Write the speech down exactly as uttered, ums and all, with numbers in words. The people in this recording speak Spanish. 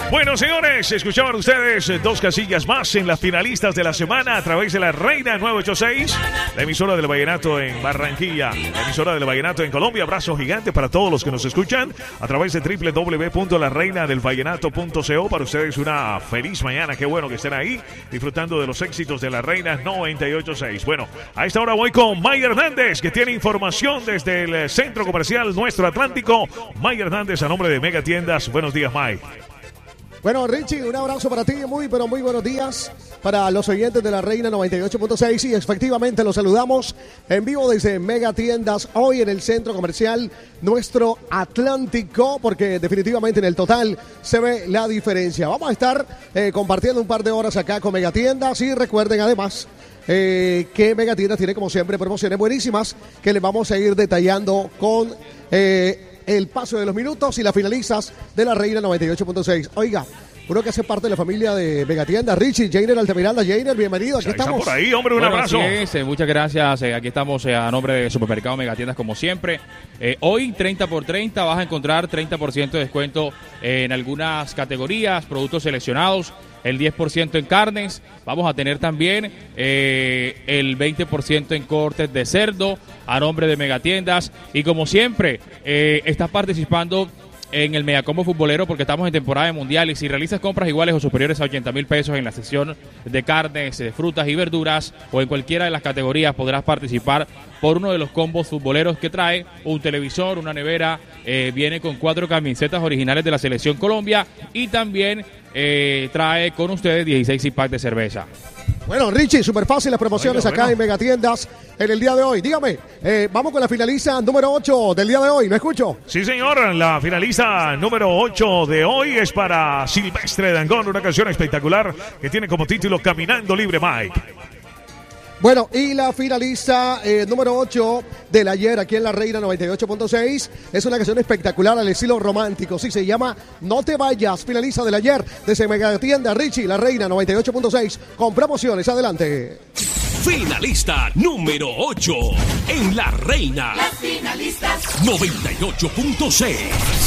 Bueno, señores, escuchaban ustedes dos casillas más en las finalistas de la semana a través de la Reina nueve ochenta y seis, la emisora del Vallenato en Barranquilla, la emisora del Vallenato en Colombia. Abrazo gigante para todos los que nos escuchan a través de doble u doble u doble u punto la reina del vallenato punto co. Para ustedes una feliz mañana, qué bueno que estén ahí disfrutando de los éxitos de la Reina noventa y ocho punto seis. Bueno, a esta hora voy con May Hernández, que tiene información desde el Centro Comercial Nuestro Atlántico. May Hernández, a nombre de Mega Tiendas. Buenos días, May. Bueno, Richie, un abrazo para ti, muy pero muy buenos días para los oyentes de la Reina noventa y ocho punto seis y efectivamente los saludamos en vivo desde Mega Tiendas hoy en el Centro Comercial Nuestro Atlántico, porque definitivamente en el total se ve la diferencia. Vamos a estar eh, compartiendo un par de horas acá con Mega Tiendas y recuerden además eh, que Mega Tiendas tiene como siempre promociones buenísimas que les vamos a ir detallando con Eh, el paso de los minutos y las finalistas de la Reina noventa y ocho punto seis. Oiga, uno que hace parte de la familia de Megatienda, Richie, Jainer Altamiranda. Jainer, bienvenido, aquí Está estamos. por ahí, hombre, un bueno, abrazo. Es, eh, muchas gracias, eh, aquí estamos eh, a nombre de Supermercado Megatiendas como siempre. Eh, hoy treinta por treinta, vas a encontrar treinta por ciento de descuento eh, en algunas categorías, productos seleccionados, el diez por ciento en carnes, vamos a tener también eh, el veinte por ciento en cortes de cerdo a nombre de Megatiendas y como siempre eh, estás participando en el Megacombo Futbolero porque estamos en temporada de mundial y si realizas compras iguales o superiores a ochenta mil pesos en la sección de carnes, de frutas y verduras o en cualquiera de las categorías podrás participar por uno de los combos futboleros que trae un televisor, una nevera, eh, viene con cuatro camisetas originales de la Selección Colombia y también eh, trae con ustedes dieciséis six-pack de cerveza. Bueno, Richie, súper fácil las promociones Bueno, acá bueno. en Megatiendas en el día de hoy. Dígame, eh, vamos con la finalista número ocho del día de hoy, ¿no escucho? Sí, señor, la finalista número ocho de hoy es para Silvestre Dangond, una canción espectacular que tiene como título Caminando Libre, Mike. Bueno, y la finalista eh, número ocho del ayer aquí en la Reina noventa y ocho punto seis es una canción espectacular al estilo romántico. Sí, se llama No Te Vayas, finalista del ayer desde Megatienda, Richie, la Reina noventa y ocho punto seis con promociones. Adelante. Finalista número ocho en la Reina. Las finalistas noventa y ocho punto seis.